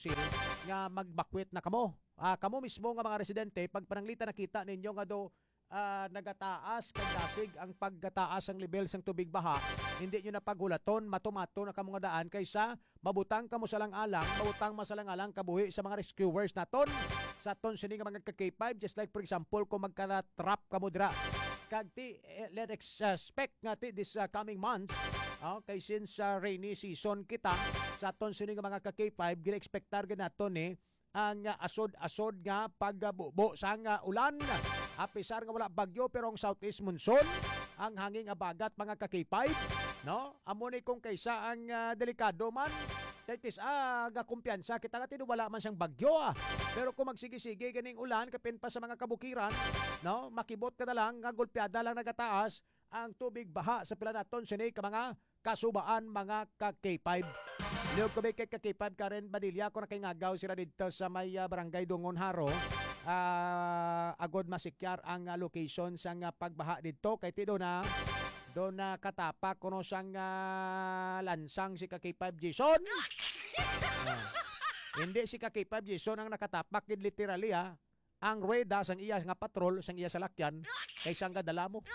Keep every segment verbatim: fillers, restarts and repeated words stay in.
council nga magbakwit na kamo. Uh, kamo mismo nga mga residente, pag pananglita nakita ninyo nga do uh, nagataas kag dasig ang pagkataas ang level sang tubig baha, hindi nyo na paghulaton, matumato na kamo nga daan kaysa mabutang kamo sa lang-alang, mabutang masalang-alang kabuhi sa mga rescuers naton. Sa ton sini nga mga K five, just like for example kung magka-trap kamo dira kag ti eh, let expect nga ti this uh, coming months, oh, kay since uh, rainy season kita sa ton sini nga mga K five, gina-expectar ganaton eh ang uh, asod-asod nga pagbubo sa nga ulan. Apisar nga wala bagyo pero ang southeast monsoon ang hanging abagat mga K five, no? Amo ni kung kaysa ang uh, delikado man. Dahil ah, ga kumpiyansa kita nga tinuwala man siyang bagyo ah. Pero kung magsige-sige ganing ulan kapin pa sa mga kabukiran, no, makibot ka na lang nga gulpiada lang nagataas ang tubig baha sa pila naton sini ka mga kasubaan mga K five. Liog ko kay K five Karen Badilla ko na kay ngagaw sila dito sa may uh, barangay Dungon Haro. Uh, agod masikyar ang uh, location sa uh, pagbaha dito kay tido na doon na katapak kuno sang uh, lansang si K five Jason. Uh, hindi si K five Jason ang nakatapak gid literally ha. Ang rueda sang iya nga patrol sang iya salakyan kay sang gadala mo.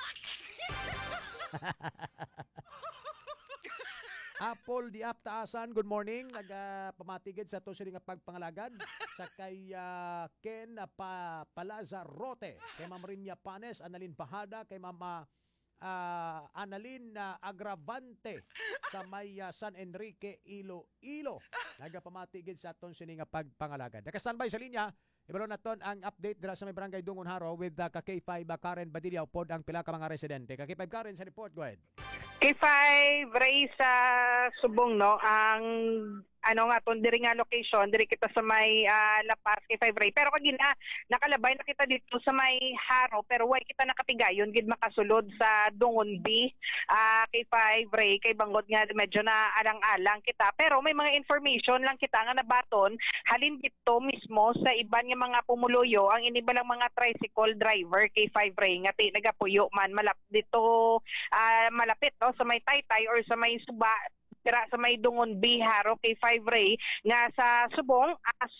Apple di ap taasan, good morning. Nagpamatigid uh, sa to sila nga pagpangalagad sa kay uh, Ken uh, pa, Palazarote, kay Ma'am Rinya Panes, Annalyn Pahada, kay Mama uh, Annalyn uh, Agravante sa may uh, San Enrique, Iloilo. Nagpamatigid sa to sila nga pagpangalagad. Nakastanbay sa linya, ibalo naton ang update dira sa may barangay Dungon Haro with uh, K five uh, Karen Badilla pod ang pila ka mga residente. K five Karen sa report, go ahead. K five Ray sa Subong no ang ano nga ton diri nga location diri kita sa may uh, La Paz K five Ray pero kagina nakalabay na kita dito sa may Haro pero way kita nakapigayon gid makasulod sa Dungon B uh, K five Ray kay bangod nga medyo na alang-alang kita pero may mga information lang kita nga nabaton halin dito mismo sa iban nga mga pumuluyo ang inibalang mga tricycle driver K five Ray nga ti nagapuyo man malap dito uh, malapit no sa may Taytay or sa may Suba tira sa may Dungon B Haro K five Ray nga sa Subong as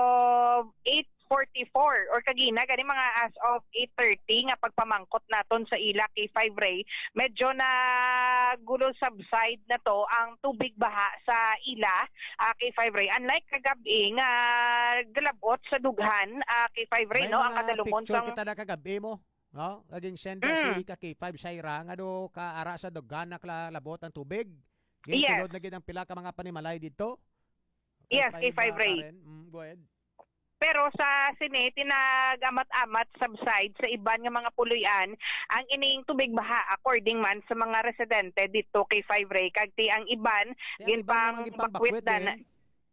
of eight forty-four or kagina gani mga as of eight thirty nga pagpamangkot naton sa ila K five Ray medyo na gulo subside na to ang tubig baha sa ila uh, K five Ray unlike kagabi nga galabot sa dughan uh, K five Ray no ang kadalumon sang kita na kagabi mo no naging sender mm. si K five Shaira nga do kaara sa dughan na labot ang tubig. Yes. Sunod na gid ang pila ka mga panimalay dito. Yes, K five Ray. Mm, go ahead. Pero sa Sine, tinag-amat-amat subside sa iban nga mga puluyan ang ining tubig baha according man sa mga residente dito K five Ray. Kagti ang iban, ginpang bakwit na eh.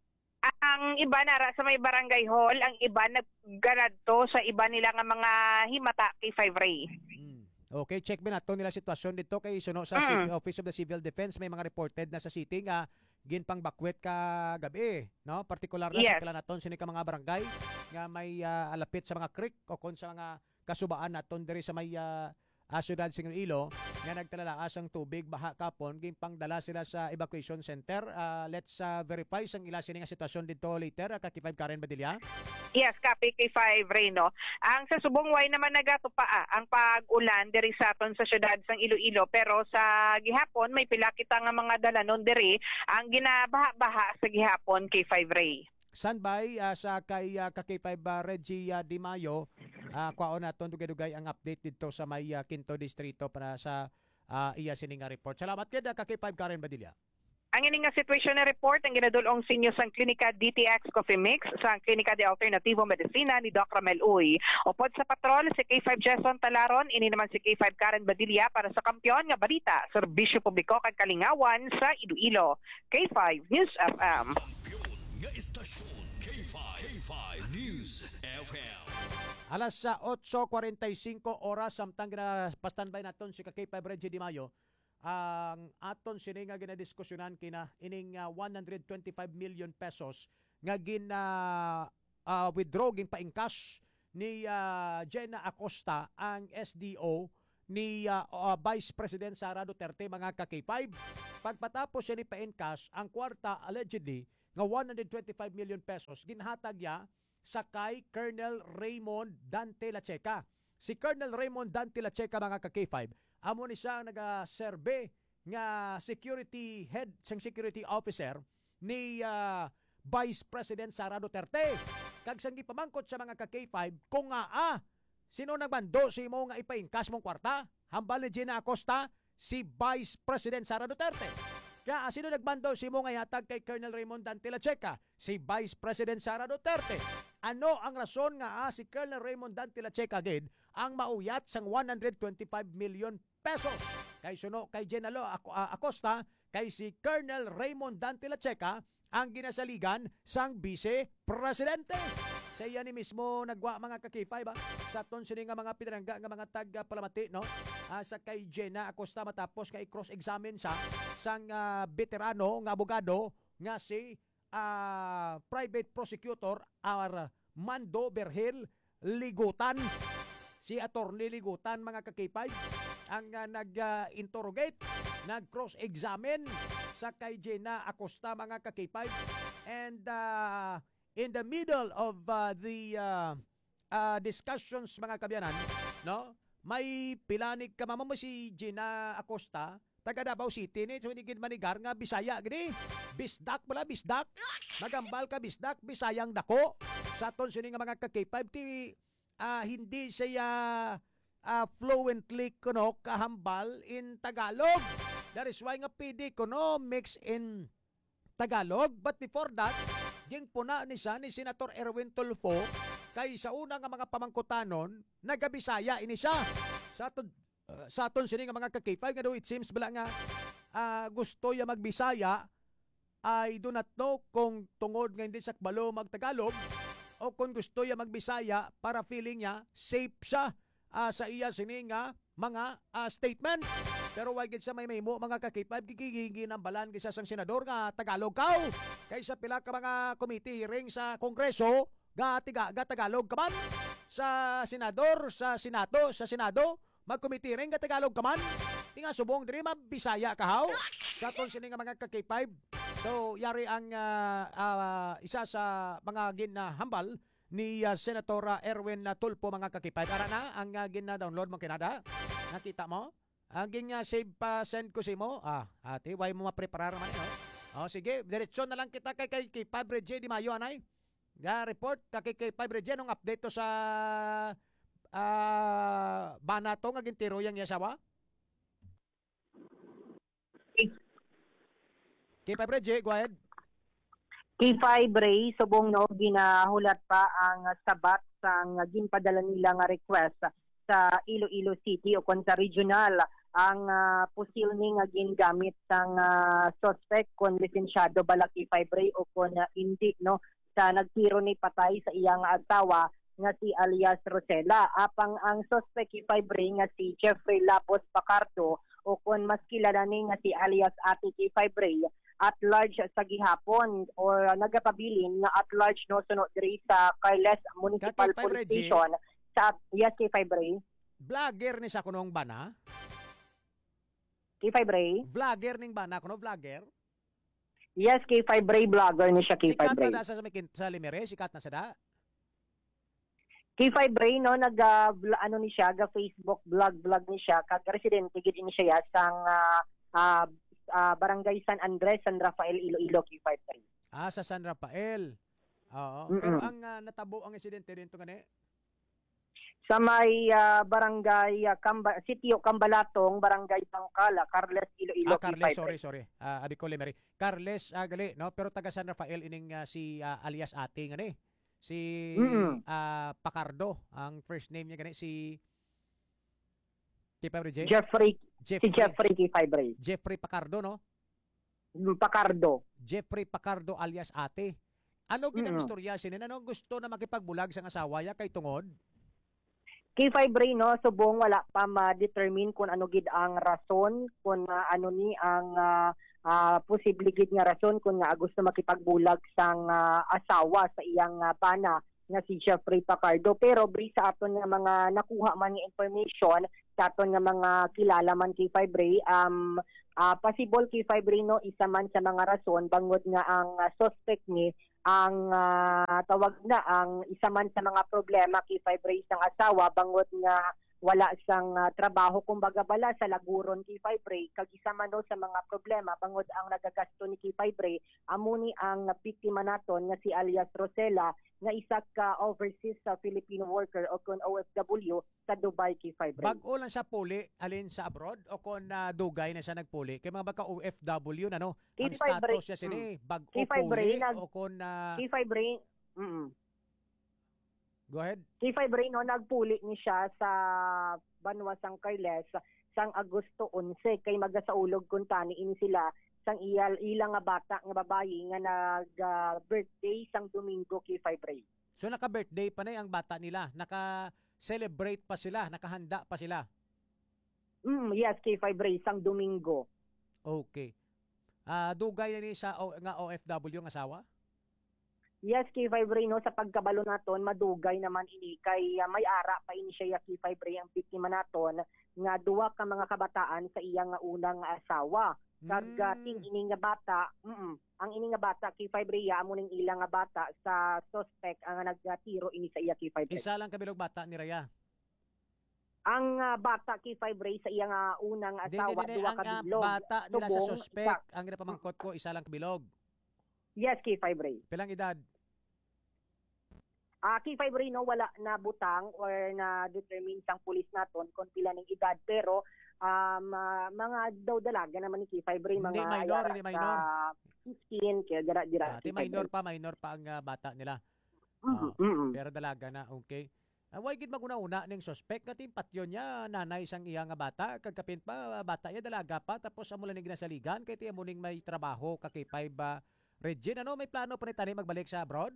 Ang iba nara sa may barangay hall, ang iba nagganadto sa iba nila nga mga himata K five Ray. Mm. Okay, check mo nato nila sitwasyon dito kay suno sa mm. Office of the Civil Defense may mga reported na sa city nga ginpang bakwet ka gabi, no? Partikular na yes. sa pila naton sini ka mga barangay nga may uh, alapit sa mga creek o kon sa mga kasubaan naton diri sa may uh, uh, syudad sa Iloilo nga nagtalalaas ang tubig baha kapon ginpang dala sila sa evacuation center. Uh, let's uh, verify sang ila sini nga sitwasyon dito later. K five Karen Badilla. Yes, copy K five Reno. Ang sa Subong way naman nagatupa ah, ang pag-ulan diri sa aton sa syudad sang Iloilo pero sa gihapon may pila kita nga mga dalanon diri ang ginabaha-baha sa gihapon K five Ray. Standby uh, sa kay uh, K five uh, Reggie uh, Di Mayo uh, kwaon naton dugay-dugay ang update dito sa may uh, Quinto Distrito para sa uh, iya sining nga report. Salamat kid uh, K five Karen Badilla. Ang ining nga situation na report ang ginadulong sinyo sang Klinika D T X Coffee Mix sa Klinika de Alternativo Medicina ni Doc Ramel Uy. Upod sa patrol si K five Jason Talaron, ini naman si K five Karen Badilla para sa kampiyon nga balita, serbisyo publiko kag kalingawan sa Iloilo. K five News F M. Nga istasyon K five, K five News F M. Alas sa eight forty-five oras samtang gina-standby naton si K five Reggie Di Mayo. Ang aton sini nga ginadiskusyonan kina ining uh, one hundred twenty-five million pesos nga gina uh, withdraw ging pa-encash ni uh, Jenna Acosta ang S D O ni uh, uh, Vice President Sara Duterte mga ka K five. Pagpatapos siya ni pa-encash ang kwarta allegedly nga one hundred twenty-five million pesos ginhatag ya sa kay Colonel Raymond Dante Lacheca. Si Colonel Raymond Dante Lacheca mga ka K five, amo ni siya nagaserbe nga security head sang security officer ni uh, Vice President Sara Duterte. Kag sang gipamangkot sa mga ka K five kung nga ah, sino nagbando si mo nga ipaingkas mong kwarta? Hambal ni Gina Acosta, si Vice President Sara Duterte. Kaya sino nagbando si mo nga yatag kay Colonel Raymond Dante Lacheca? Si Vice President Sara Duterte. Ano ang rason nga ah, si Colonel Raymond Dante Lacheca gid ang mauyat sang one hundred twenty-five million pesos? Kay suno kay General Acosta, kay si Colonel Raymond Dante Lacheca ang ginasaligan sang Vice Presidente. Sa iya ni mismo nagwa mga ka K five ba? Sa ton sini nga mga pinarangga nga mga tag palamati no? Ah, sa kay Jenna Acosta matapos kay cross-examine siya sang uh, veterano nga abogado nga si uh, private prosecutor Armando Berhel Ligutan. Si Attorney Ligutan mga ka K five ang uh, nag-interrogate, uh, nag-cross-examine sa kay Jenna Acosta mga ka K five, and uh, in the middle of uh, the uh, uh, discussions mga kabyanan, no? May pilanig ka mama mo si Gina Acosta, taga Davao City ni, so hindi gid manigar nga Bisaya gini. Bisdak pala, bisdak. Magambal ka bisdak, Bisayang dako. Sa ton sini nga mga ka K five ti uh, hindi siya uh, fluently kuno kahambal in Tagalog. That is why nga pwede kuno mix in Tagalog, but before that ging puna ni siya ni Senator Erwin Tulfo kay sa una nga mga pamangkutanon nagabisaya ini siya. Sa aton uh, sa aton sini nga mga ka K five nga do it seems bala nga uh, gusto ya magbisaya. I do not know kung tungod nga hindi siya kabalo magtagalog o kung gusto ya magbisaya para feeling niya safe siya uh, sa iya sini nga mga uh, statement. Pero wag gid siya may mahimo mga ka K five gigigingin ang balan kaysa sang senador nga Tagalog kaw. Kaysa pila ka mga committee hearing sa Kongreso ga tiga ga Tagalog ka man. Sa senador, sa Senado, sa Senado mag-committee hearing ga Tagalog ka man. Tinga subong diri mabisaya ka haw. Sa ton sini nga mga ka K five. So yari ang uh, uh, isa sa mga ginahambal ni uh, Senator Erwin Tulfo mga ka K five. Ara na ang uh, gina-download mo kinada. Nakita mo? Ang ginya save pa send ko si mo. Ah, ate, why mo ma-preparar man eh. Oh, sige, diretsyon na lang kita kay kay, kay Padre J Di Mayo anay. Ga report kay kay Padre J nung update to sa uh, bana to nga gintiro yang yasawa. Kay Padre J, go ahead. K five Ray, subong no, ginahulat pa ang sabat sang ginpadala nila nga request sa Iloilo City o kon sa regional ang uh, pusil ni nga gingamit sang uh, suspect kon lisensyado bala K five Ray o kon uh, hindi no sa nagtiro ni patay sa iyang asawa nga si alias Rosella. Apang ang suspect K five Ray nga si Jeffrey Lapos Pacardo o kon mas kilala ni nga si alias Ate K five Ray at large sa gihapon or uh, nagapabilin nga at large no sunod diri sa Carles Municipal Police Station sa yes K five Ray. Vlogger ni sa kunong bana? K five Ray? Vlogger ning bana kuno vlogger? Yes, K five Ray vlogger ni siya K five Sikat Ray. na sa sa Limere, sikat na sa da. K five Ray no nag uh, ano ni siya ga Facebook vlog vlog ni siya kag residente gid ni siya sang uh, uh, uh, Barangay San Andres, San Rafael, Iloilo K five Ray. Ah, sa San Rafael. Oo. Mm-mm. Pero ang uh, natabo ang insidente dito ngani Sa may uh, barangay uh, Kamba, Sitio Kambalatong, Barangay Bangkala, Carles, Iloilo, Ah, Carles, sorry, sorry. Uh, abi ko Limeri. Carles, ah, gali, no? Pero taga San Rafael ining uh, si uh, alias ate ngani. Si Mm-mm. uh, Pacardo, ang first name niya gani si K five J. Jeffrey, Jeffrey, si Jeffrey K five Ray. Jeffrey Pacardo, no? Pacardo. Jeffrey Pacardo alias ate. Ano ginang Mm-mm. istorya sinin? Ano gusto na makipagbulag sa asawa ya kay tungod? K five Ray no subong wala pa ma-determine kung ano gid ang rason kung uh, ano ni ang uh, uh, posible gid nga rason kung nga gusto makipagbulag sang uh, asawa sa iyang uh, pana nga si Jeffrey Pacardo. Pero base sa aton nga mga nakuha man nga information taton nga mga kilala man kay five Ray, um ah, possible kay five Ray no isa man sa mga rason bangod nga ang ah, suspect ni ang ah, tawag na ang isa man sa mga problema kay five Ray sang asawa bangod nga wala siyang ah, trabaho kumbaga bala sa laguron kay five Ray kag isa man daw sa mga problema bangod ang nagagasto ni kay five Ray amo ni ang biktima naton nga si alias Rosella nga isa ka overseas sa Filipino worker o kon O F W sa Dubai kay five Ray. Bag-o lang siya puli alin sa abroad o kung na dugay na siya nagpuli kay mga baka O F W na no. Ang Kay five Ray, status niya sini bag-o Kay five Ray, puli nag- o kung na Kay five Ray, mm go ahead. Kay five Ray no nagpuli ni siya sa Banwa San Carles sang Agosto eleven kay magasaulog kun tani ini sila sang iyal ilang nga bata nga babayi nga nag ah, birthday sang Domingo kay five Ray. So naka-birthday pa na ang bata nila, naka-celebrate pa sila, nakahanda pa sila. Mm, yes, kay five Ray sang Domingo. Okay. Ah, dugay na ni sa o, nga O F W ng asawa? Yes, kay five Ray no sa pagkabalo naton madugay naman ini kay uh, may ara pa ini siya kay five Ray ang biktima naton nga duwa ka mga kabataan sa iyang nga unang asawa. Kag uh, ting ini nga bata, mm ang ini nga bata kay five Ray amo ning ilang nga bata sa suspect ang nagtiro ini sa iya kay five Ray. Isa lang kabilog bata ni Raya. Ang uh, bata kay five Ray sa iyang uh, unang Di, asawa di, di, duwa ang ka ah, bilog. bata nila sa Subong, suspect, ang ginapamangkot ko, isa lang kabilog. Yes, kay five Ray. Pilang edad? Ah, kay five Ray no wala na butang or na determine sang pulis naton kung pila ning edad pero um, ah, mga daw dalaga naman ni kay five Ray mga Hindi minor, ayara hindi sa minor. fifteen kaya dira dira. Ati minor pa, minor pa ang ah, bata nila. Mm-hmm, mm-hmm. Pero dalaga na, okay. Uh, why gid maguna-una ning suspect natin patyon niya nanay sang iya nga bata kagkapin pa bata niya dalaga pa tapos amo lang ning ginasaligan kay ti amo ning may trabaho ka kay five uh, Regine ano may plano pa ni tani magbalik sa abroad?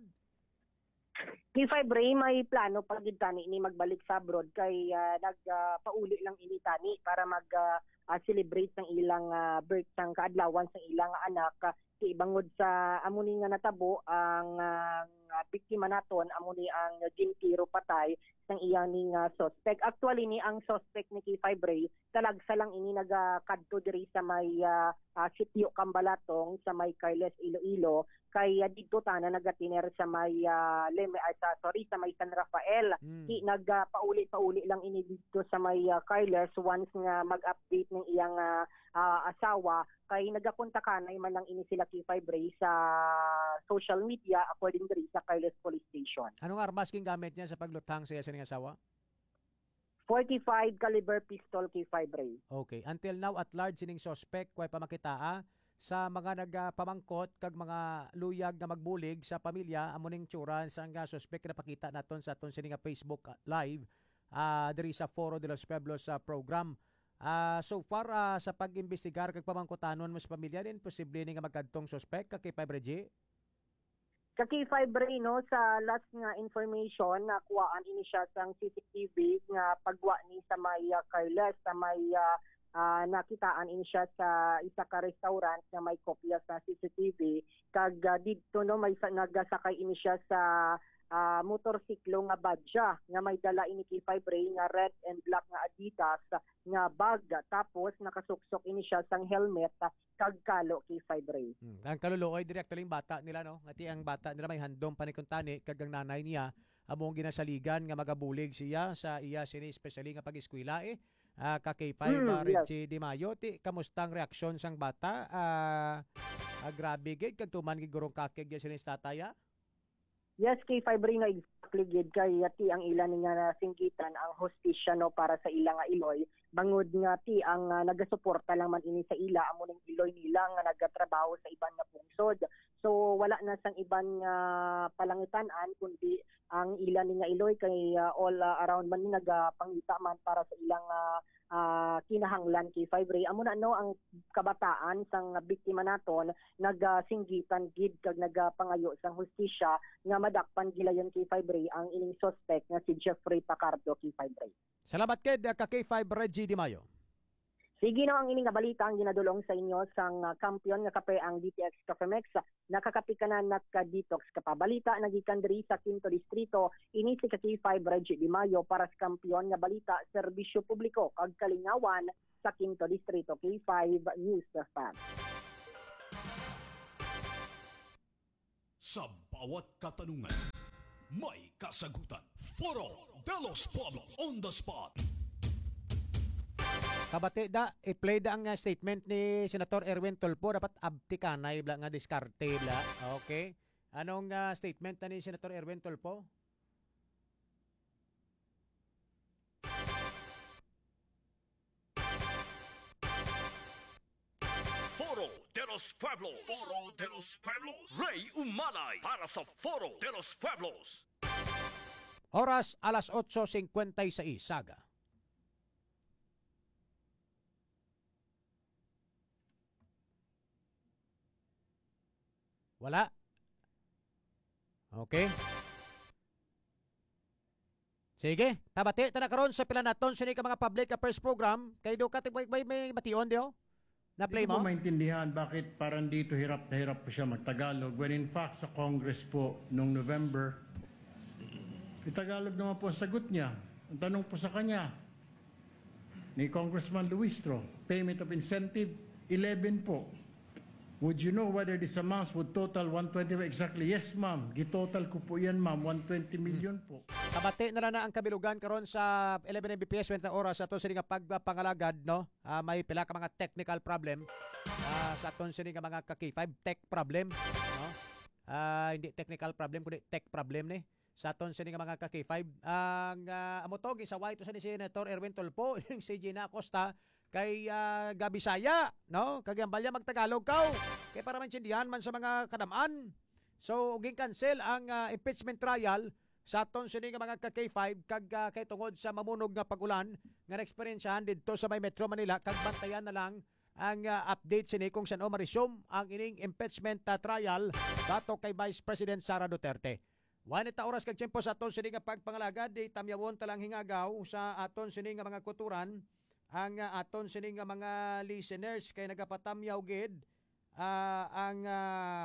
Kay five Ray may plano pa gid tani ni magbalik sa abroad kay uh, nagpauli lang ini tani para mag uh, uh, celebrate ng ilang uh, birth sang kaadlawan sang ilang anak uh, kay bangod sa amo ni nga natabo ang uh, biktima naton amo ni ang gintiro patay sang iyang ning uh, suspect. Actually ni ang suspect ni kay five Ray talagsa lang ini nagakadto diri sa may uh, uh, sitio Cambalatong sa may Carles Iloilo kay uh, dito tana nagatiner sa may uh, Leme ay sa sorry sa may San Rafael. Hmm. Di nagpauli-pauli lang ini dito sa may uh, Carles once nga mag-update ng iyang uh, uh, asawa kay nagakontakanay man lang ini sila kay five Ray sa social media according diri sa Carles Police Station. Anong armas king gamit niya sa paglutang sa iya sa ning asawa? forty-five caliber pistol kay five Ray. Okay. Until now, at large, sining suspect, kuway pa makitaa sa mga nagpamangkot kag mga luyag na magbulig sa pamilya, amo ning tsura sa nga suspect na pakita naton sa aton sining nga Facebook live uh, diri sa Foro de los Pueblos sa uh, program. Uh, so far, uh, sa pag-imbestigar kag pamangkotanon mo sa pamilya, din posible ni nga magkadtong suspect kag kay five Ray? Sa kay five Ray no sa last nga information na kuhaan ini siya sang C C T V nga pagwa ni sa may uh, Carles sa may uh, uh, nakitaan ini siya sa isa ka restaurant nga may kopya sa C C T V kag uh, didto no may sa, nagasakay ini siya sa uh, motorsiklo nga badja nga may dala ini kay five Ray nga red and black nga Adidas nga bag tapos nakasuksok ini siya sang helmet uh, kag kalo kay five Ray. Hmm. Ang kaluluoy direkto yung bata nila no. Ngati ang bata nila may handom panikuntani kag ang nanay niya among ginasaligan nga magabulig siya sa iya sini especially nga pag-eskwela eh. Uh, ka K five Mm, uh, Reggie Di Mayo ti kamustang reaksyon sang bata? Uh, uh, grabe gid kag tuman gid gurong kakeg ya sini tataya. Yes, kay five Ray nga exactly gid kay ti ang ilan nga singgitan ang hostisya no para sa ilang nga Iloy bangod nga ti ang uh, nagasuporta lang man ini sa ila amo ning Iloy nila nga nagatrabaho sa iban nga pungsod. So wala na sang iban nga uh, palangitan-an kundi ang ilan nga Iloy kay uh, all uh, around man ni nagapangita man para sa ilang uh, uh, kinahanglan kay five Ray. Amo na no ang kabataan sang biktima naton nagasinggitan gid kag nagapangayo sang hustisya nga madakpan gilayon kay five Ray ang ining suspect nga si Jeffrey Pacardo kay five Ray. Salamat kid ka K five Reggie Di Mayo. Sige no, ang ini nga balita ang ginadulong sa inyo sang uh, kampiyon nga kape ang D T X Cafemex. Nakakapikanan nat ka detox kapabalita nagikan diri sa Quinto Distrito ini si K five Reggie Di Mayo para sa kampiyon nga balita serbisyo publiko kag kalingawan sa Quinto Distrito. K five News Fan. Sa bawat katanungan, may kasagutan. Foro de los Pueblos on the spot. Kabati da, i-play da ang uh, statement ni Senator Erwin Tulfo. Dapat abti ka na, ibla nga diskarte bla. Okay? Anong uh, statement na ni Senator Erwin Tulfo? Foro de los Pueblos. Foro de los Pueblos. Ray Umalay para sa Foro de los Pueblos. Oras alas otso singkwenta y seis, Saga. Wala. Okay. Sige, tabati ta na karon sa pila naton sini ka mga public affairs program kay do ka may, may, may bation dio. Na play Hindi ko mo? maintindihan bakit parang dito hirap na hirap po siya magtagalog when in fact sa Congress po nung November, Tagalog naman po ang sagot niya. Ang tanong po sa kanya ni Congressman Luistro, payment of incentive, eleven po. Would you know whether this amount would total one hundred twenty exactly? Yes, ma'am. Gitotal ko po yan, ma'am. one hundred twenty million po. Kabati na lang na ang kabilugan karon sa eleven M B P S na oras sa aton sini nga pagpangalagad no. Ah, may pila ka mga technical problem ah, sa aton sini nga mga ka K five tech problem no. Ah, hindi technical problem kundi tech problem ni sa aton sini nga mga ka K five. Ang uh, amotog sa white sa ni Senator Erwin Tulfo yung si Gina Acosta kay uh, Gabisaya no kag ang balya magtagalog kaw kay para maintindihan man sa mga kadamaan. So uging cancel ang uh, impeachment trial sa aton sini nga mga ka K five kag uh, kay tungod sa mamunog nga pag-ulan nga na-experiencehan didto sa may Metro Manila kag bantayan na lang ang uh, update sini kung saan o ma-resume ang ining impeachment uh, trial batok kay Vice President Sara Duterte. Wanit ta oras kag tiyempo sa aton sini nga pagpangalagad di tamyawon talang hingagaw sa aton sini nga mga kuturan ang uh, aton sini nga mga listeners kay nagapatamyaw gid uh, ang uh,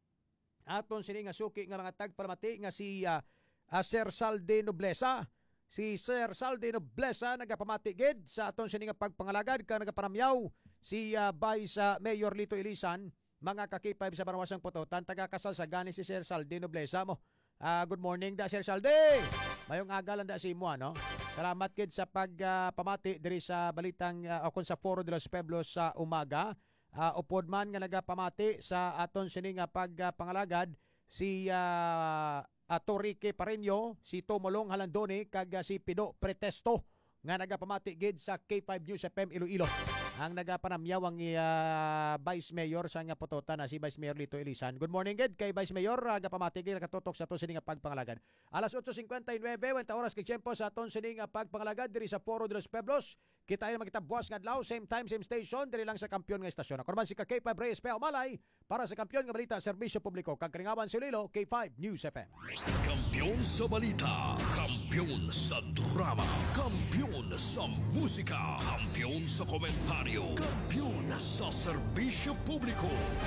aton sini nga suki nga mga tagpalamati nga si uh, uh, Sir Salde Noblesa. Si Sir Salde Noblesa nagapamati gid sa aton sini nga pagpangalagad ka nagaparamyaw si uh, Vice uh, Mayor Lito Ilisan mga ka K five sa Banawasang Pototan taga kasal sa gani si Sir Salde Noblesa mo. Uh, good morning da Sir Salde. Mayong agalan da si mo ano. Salamat kid sa pagpamati uh, diri sa balitang uh, o kun sa Foro de los Pueblos sa umaga. Uh, upod man nga nagapamati sa aton sini nga pagpangalagad uh, si uh, Atorike Pareño, si Tomolong Halandone kag uh, si Pido Pretesto nga nagapamati gid sa K five News F M Iloilo. Ang nagapanamyaw ang uh, Vice Mayor sa nga Pototan na si Vice Mayor Lito Ilisan. Good morning gid kay Vice Mayor nagapamati gid nakatutok sa aton sini nga pagpangalagad. Alas otso singkwenta y nueve wenta oras kay tiyempo sa aton sini nga pagpangalagad diri sa Foro de los Pueblos. Kita ay makita buwas nga adlaw same time same station diri lang sa kampiyon nga estasyon. Ako naman si K five Reyes Peo Malay para sa kampiyon nga balita serbisyo publiko kag Kalingawan sa Iloilo K five News F M. Kampiyon sa balita, kampiyon sa drama, kampiyon sa musika, kampiyon sa komentaryo, kampiyon sa serbisyo publiko.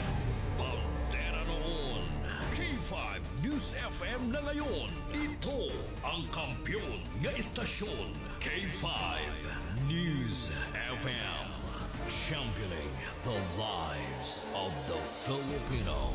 Bandera noon, K five News F M na ngayon. Ito ang kampiyon nga istasyon, K five News F M. Championing the lives of the Filipino.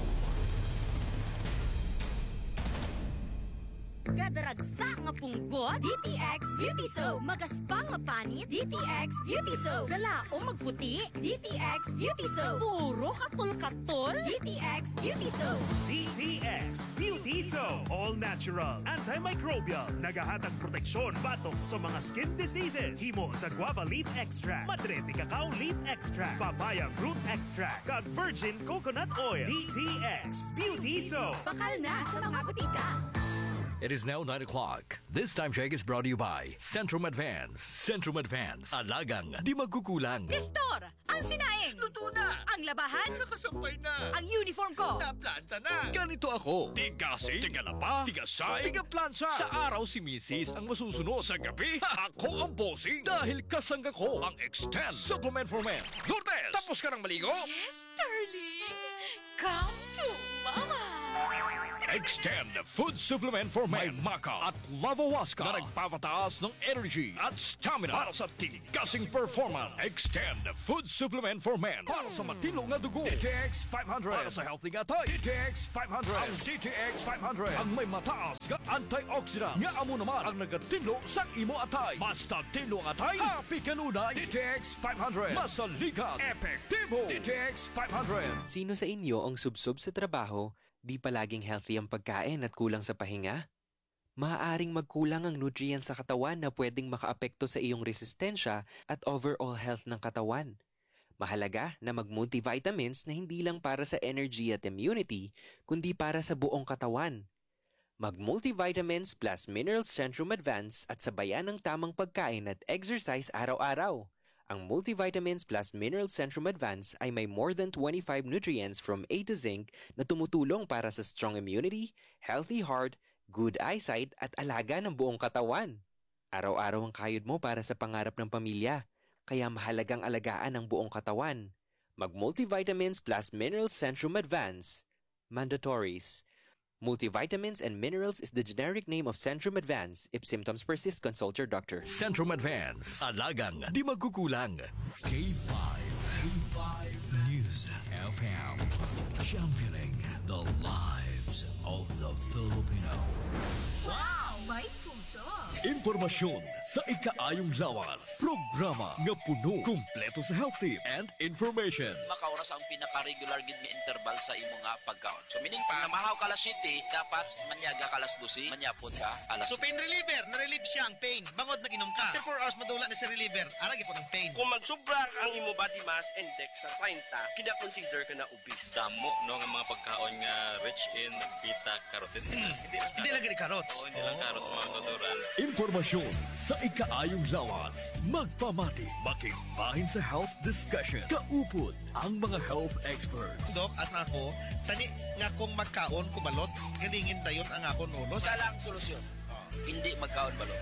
Kadaragsa nga punggo, D T X Beauty Soap. Magaspang nga panit, D T X Beauty Soap. Galaong magputi, D T X Beauty Soap. Puro katol-katol, D T X Beauty Soap. D T X Beauty Soap. All natural, antimicrobial, nagahatag proteksyon batok sa mga skin diseases. Himo sa guava leaf extract, madre de cacao leaf extract, papaya fruit extract, kag virgin coconut oil. D T X Beauty Soap. Bakal na sa mga butika. It is now nine o'clock. This time check is brought to you by Centrum Advance. Centrum Advance. Alagang di magkukulang. Nestor, ang sinaing. Luto na! Ang labahan. Nakasampay na! Ang uniform ko. Naplanta na! Ganito ako. Tigasi, tigalaba, tigasay, tigaplansya. Sa araw si Missus ang masusunod. Sa gabi, ako ang bossing. Dahil kasangga ko ang Extend Supplement for Men. Lourdes, tapos ka ng maligo? Yes, darling. Come to mama. Extend Food Supplement for Men. May Maca at Lavawaska na nagpapataas ng energy at stamina para sa tigasing performance. Extend Food Supplement for Men para sa matilong na dugo. D T X five hundred para sa healthy nga tayo. D T X five hundred. Ang D T X five hundred ang may mataas nga antioxidant nga amo naman ang nagatinlo sa imo atay. Basta tinlo ang atay, happy kanunay. D T X five hundred. Masaligan, epektibo. D T X five hundred. Sino sa inyo ang subsob sa trabaho, di palaging healthy ang pagkain at kulang sa pahinga? Maaaring magkulang ang nutrients sa katawan na pwedeng makaapekto sa iyong resistensya at overall health ng katawan. Mahalaga na mag-multivitamins na hindi lang para sa energy at immunity, kundi para sa buong katawan. Mag-multivitamins plus Minerals Centrum Advance at sabayan ng tamang pagkain at exercise araw-araw. Ang Multivitamins plus Minerals Centrum Advance ay may more than twenty-five nutrients from A to zinc na tumutulong para sa strong immunity, healthy heart, good eyesight at alaga ng buong katawan. Araw-araw ang kayod mo para sa pangarap ng pamilya, kaya mahalagang alagaan ang buong katawan. Mag-Multivitamins plus Minerals Centrum Advance. Mandatories. Multivitamins and minerals is the generic name of Centrum Advance. If symptoms persist, consult your doctor. Centrum Advance. Alagang di magkukulang. K five. K five News F M. Championing the lives of the Filipino. Wow, may puso. Impormasyon sa ikaayong lawas. Programa nga puno, kumpleto sa health tips and information. Makauras ang pinaka-regular gid nga interval sa imo nga pagkaon. So meaning pa, namahaw ka alas siyete, dapat manyaga ka alas dose, manyapon ka alas So pain reliever, na-relieve siya ang pain. Bangod nag-inom ka. After four hours madula na si reliever, aragi po ng pain. Kung magsubra ang imo body mass index sa thirty, kina-consider ka na obese. Damo no nga mga pagkaon nga rich in beta-carotene. Hmm. Hindi lang gini carrots. Oo, hindi lang carrots mga tuturan. Impormasyon sa ikaayong lawas. Magpamati, makigbahin sa health discussion. Kaupod ang mga health experts. Dok, as na ako, tani nga kung magkaon kumalot, galingin dayon ang akon ulo. Sa lang solusyon. Hindi magkaon balot.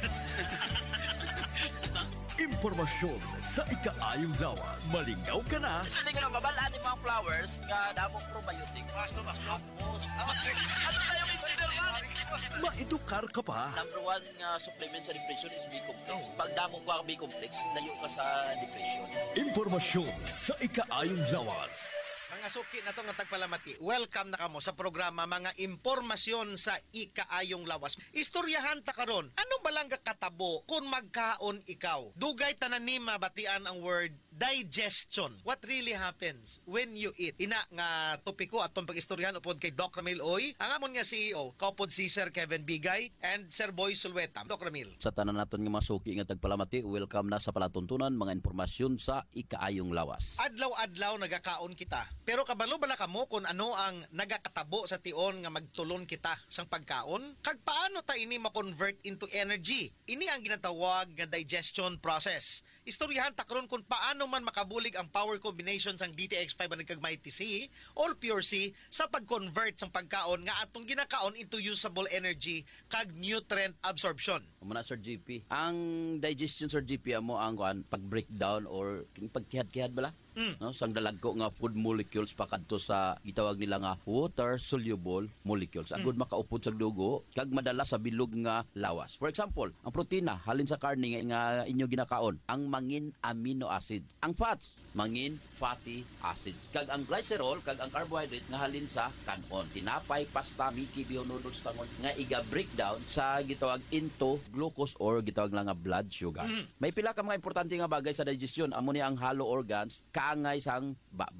Impormasyon sa ikaayong lawas. Malingaw ka na. Kasi hindi ko na babalaan yung mga flowers nga damong probiotic. Basto, basto. Ano na yung consider man? Maedukar ka pa. Number one nga supplement sa depression is B-complex. Pag damong ko ang B-complex, layo ka sa depression. Impormasyon sa ikaayong lawas. Mga suki na to nga tagpalamati, welcome na kamo sa programa Mga Impormasyon sa Ikaayong Lawas. Istoryahan ta karon, anong balang katabo kung magkaon ikaw? Dugay tanan ni mabatian ang word digestion. What really happens when you eat? Ina nga topiko atong pag-istoryahan upod kay Doc Ramil Oy, ang amon nga C E O, kaupod si Sir Kevin Bigay and Sir Boy Sulweta. Doc Ramil. Sa tanan naton nga mga suki nga tagpalamati, welcome na sa palatuntunan mga impormasyon sa Ikaayong Lawas. Adlaw-adlaw nagakaon kita. Pero kabalo bala kamo kung ano ang nagakatabo sa tion nga magtulon kita sang pagkaon? Kag paano ta ini ma-convert into energy? Ini ang ginatawag nga digestion process. Istoryahan ta karon kung paano man makabulig ang power combination sang D T X five kag Mighty C or Pure C sa pag-convert sang pagkaon nga atong ginakaon into usable energy kag nutrient absorption. Muna Sir G P, ang digestion Sir G P mo ang kuan pag-breakdown or pagkihad-kihad bala? Mm. No, sang dalagko nga food molecules pakadto sa gitawag nila nga water soluble molecules. Agud mm. makaupod sa dugo kag madala sa bilog nga lawas. For example, ang protina halin sa karne nga, nga inyo ginakaon, ang mangin amino acid. Ang fats, mangin fatty acids. Kag ang glycerol kag ang carbohydrate nga halin sa kanon. Tinapay, pasta, miki, bihon, noodles, tangon nga iga breakdown sa gitawag into glucose or gitawag lang nga blood sugar. Mm. May pila ka mga importante nga bagay sa digestion. Amo ni ang hollow organs, kaangay sang baba,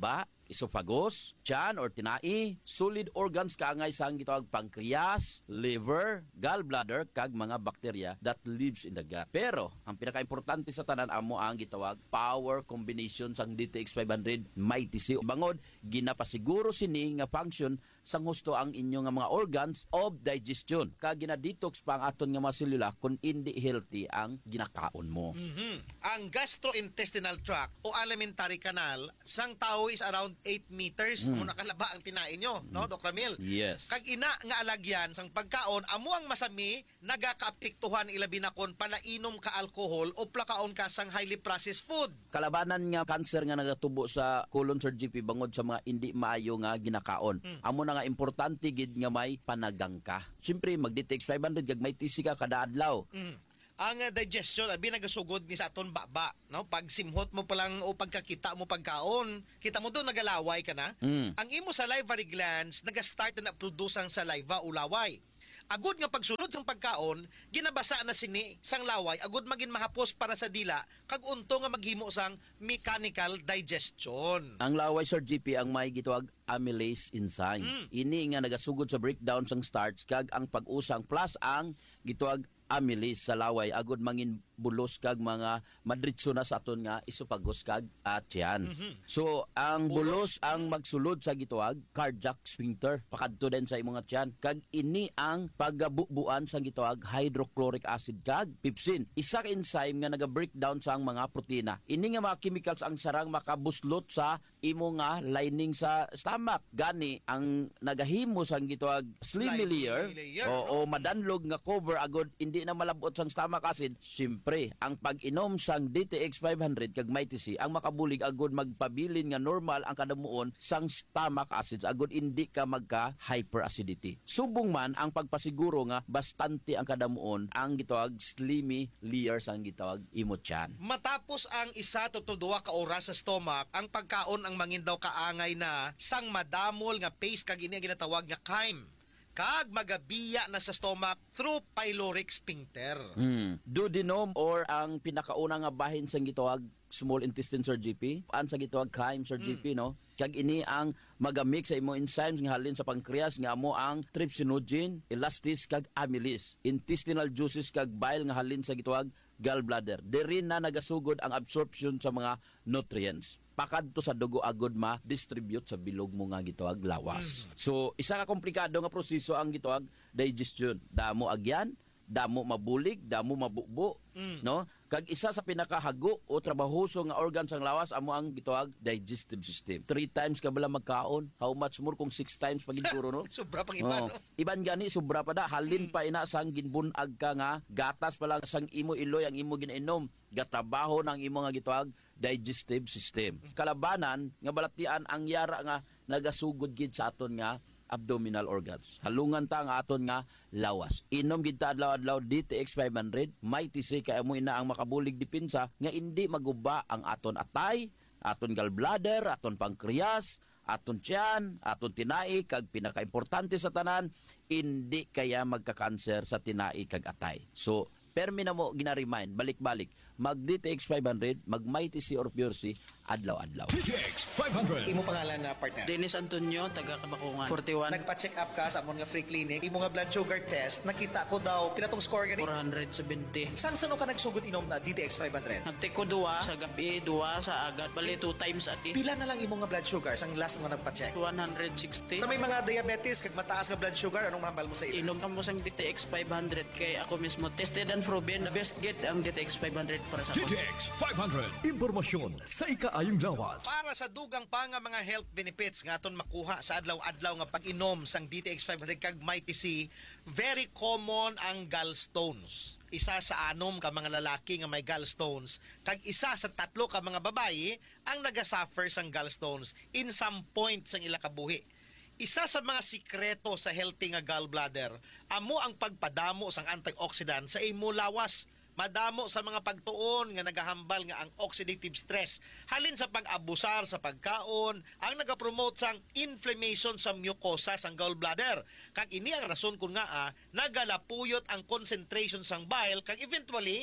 esophagus, tiyan or tinai, solid organs kaangay sang gitawag pancreas, liver, gallbladder kag mga bakterya that lives in the gut. Pero ang pinakaimportante sa tanan amo ang gitawag power combination sang D T X five hundred Mighty C. Bangod ginapasiguro sini nga function sang husto ang inyong nga mga organs of digestion. Kag ginadetox pa ang aton nga mga selula kung hindi healthy ang ginakaon mo. Mhm. Ang gastrointestinal tract o alimentary canal sang tao is around eight meters. Mm. Muna kalaba ang tinain nyo, no, Doc Ramil? Yes. Kag ina nga alagyan sang pagkaon, amo ang masami nagakaapektuhan ilabi na kon palainom ka alcohol o plakaon ka sang highly processed food. Kalabanan nga cancer nga nagatubo sa colon, Sir G P, bangod sa mga hindi maayo nga ginakaon. Mm. Amo na nga importante gid nga may panagang ka. Siyempre mag D T X five hundred kag may tisi ka kada adlaw. Mm. Ang uh, digestion abi nagasugod ni sa aton baba, no? Pag simhot mo pa lang o pagkakita mo pagkaon, kita mo do nagalaway ka na. Mm. Ang imo salivary glands naga-start na produce ang saliva o laway. Agud nga pagsunod sang pagkaon, ginabasa na sini sang laway agud magin mahapos para sa dila kag unto nga maghimo sang mechanical digestion. Ang laway, Sir G P, ang may gitawag amylase enzyme. Mm. Ini nga nagasugod sa breakdown sang starch kag ang pag-usang plus ang gitawag amylase sa laway agud mangin bulos kag mga madritso na sa aton nga esophagus kag at tiyan. Mhm. So ang Bulos. bulos ang magsulod sa gitawag cardiac sphincter pakadto din sa imong tiyan kag ini ang paggabubuan sa gitawag hydrochloric acid kag pepsin. Isa ka enzyme nga naga-breakdown sa ang mga protina. Ini nga mga chemicals ang sarang makabuslot sa imo nga lining sa stomach. Gani ang nagahimo sa gitawag slimy Slimy layer layer, o, o madanlog nga cover agud hindi na malabot sang stomach acid. Siyempre, ang pag-inom sang D T X five hundred kag Mighty C ang makabulig agud magpabilin nga normal ang kadamuon sang stomach acids agud hindi ka magka hyperacidity. Subong man ang pagpasiguro nga bastante ang kadamuon ang gitawag slimy layer sang gitawag imo tiyan. Matapos ang isa to duwa ka oras sa stomach, ang pagkaon ang mangin daw kaangay na sang madamol nga paste kag ini ang ginatawag nga chyme. Kag magabiya na sa stomach through pyloric sphincter. Hmm. Duodenum or ang pinakauna nga bahin sa gitawag small intestine, Sir G P. An sa gitawag chyme, Sir G P, no? Kag ini ang magamix sa imo enzymes nga halin sa pancreas nga amo ang trypsinogen, elastis kag amylase. Intestinal juices kag bile nga halin sa gitawag gallbladder. Diri na nagasugod ang absorption sa mga nutrients. Pakadto sa dugo agud ma-distribute sa bilog mo nga gitawag lawas. Mm. So isa ka komplikado nga proseso ang gitawag digestion. Damo agyan, damo mabulig, damo mabubo, mm. no? Kag isa sa pinakahago o trabahoso nga organ sang lawas amo ang gitawag digestive system. Three times ka bala magkaon, how much more kung six times pagiguro, no? Sobra pang iba, oh. no? Iban gani sobra pa da, halin pa ina sang ginbunag ka nga gatas pa lang sang imo iloy ang imo ginainom. Gatrabaho ng imo nga gitawag digestive system. Kalabanan nga balatian ang yara nga nagasugod gid sa aton nga abdominal organs. Halungan ta ang aton nga lawas. Inom gid ta adlaw-adlaw D T X five hundred, Mighty C kay amo ina ang makabulig dipinsa nga indi maguba ang aton atay, aton gallbladder, aton pancreas, aton tiyan, aton tinai kag pinakaimportante sa tanan, indi kaya magka-cancer sa tinai kag atay. So permi na mo gina-remind, balik-balik, mag D T X five hundred, mag Mighty C or Pure C, adlaw-adlaw. D T X five hundred. Imo pangalan na partner? Dennis Antonio, taga Kabakungan. forty-one. Nagpa-check up ka sa amon nga free clinic. Imo nga blood sugar test, nakita ko daw, pinatong score gani? four seventy. Sang sano ka nagsugod inom na D T X five hundred? Nagtiko duwa sa gabi, duwa sa agad. Bali, two times ati. Pila na lang imo nga blood sugar sang last mo nagpa-check? one sixty. Sa may mga diabetes, kag mataas nga blood sugar, anong mahambal mo sa ilo? Inom ka mo sang D T X five hundred kay ako mismo tested and proven. Best get ang D T X five hundred para sa D T X five hundred. Impormasyon sa ikaayong lawas. Para sa dugang pa nga mga health benefits nga aton makuha sa adlaw-adlaw nga pag-inom sang D T X five hundred kag Mighty C, very common ang gallstones. Isa sa anom ka mga lalaki nga may gallstones, kag isa sa tatlo ka mga babayi ang nagasuffer sang gallstones in some point sang ila kabuhi. Isa sa mga sikreto sa healthy nga gallbladder, amo ang pagpadamo sang antioxidant sa imo lawas. Madamo sa mga pagtuon nga nagahambal nga ang oxidative stress halin sa pag-abusar sa pagkaon ang nagapromote sang inflammation sa mucosa sang gallbladder. Kag ini ang rason kun nga ah, nagalapuyot ang concentration sang bile kag eventually